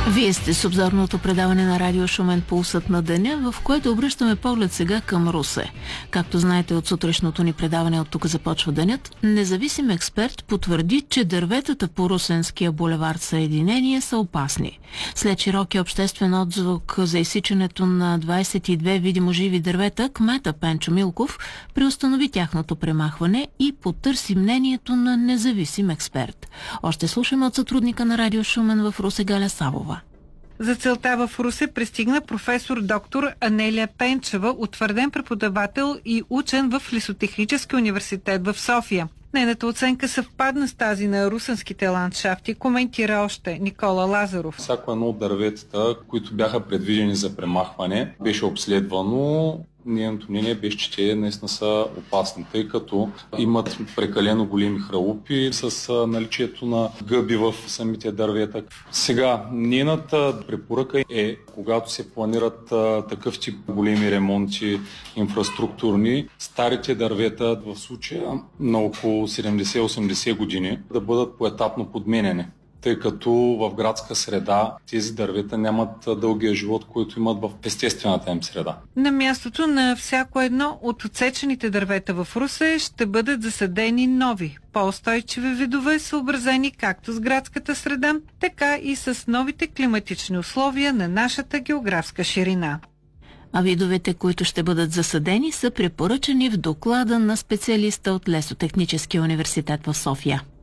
Вие сте с обзорното предаване на Радио Шумен "Пулсът на деня", в което обръщаме поглед сега към Русе. Както знаете от сутрешното ни предаване "От тук започва денят", независим експерт потвърди, че дърветата по Русенския булевард Съединение са опасни. След широкия обществен отзвук за изсичането на 22 видимо живи дървета, кмета Пенчо Милков преустанови тяхното премахване и потърси мнението на независим експерт. Още слушаме от сътрудника на Радио Шумен в Русе Галя Савова. За целта в Русе пристигна професор доктор Анелия Пенчева, утвърден преподавател и учен в Лесотехническия университет в София. Нейната оценка съвпадна с тази на русенските ландшафти, коментира още Никола Лазаров. Всяко едно от дърветата, които бяха предвидени за премахване, беше обследвано. Нейното мнение беше, че те наистина са опасни, тъй като имат прекалено големи хралупи с наличието на гъби в самите дървета. Сега, нейната препоръка е, когато се планират такъв тип големи ремонти инфраструктурни, старите дървета, в случая на около 70-80 години, да бъдат поетапно подменени, тъй като в градска среда тези дървета нямат дългия живот, който имат в естествената им среда. На мястото на всяко едно от отсечените дървета в Русе ще бъдат засадени нови, по-устойчиви видове, съобразени както с градската среда, така и с новите климатични условия на нашата географска ширина. А видовете, които ще бъдат засадени, са препоръчани в доклада на специалиста от Лесотехническия университет в София.